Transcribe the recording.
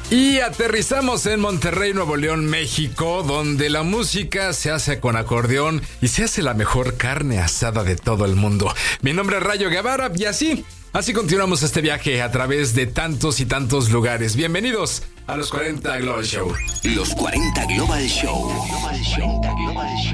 Y aterrizamos en Monterrey, Nuevo León, México, donde la música se hace con acordeón y se hace la mejor carne asada de todo el mundo. Mi nombre es Rayo Guevara y así continuamos este viaje a través de tantos y tantos lugares. Bienvenidos a los 40 Global Show. Los 40 Global Show.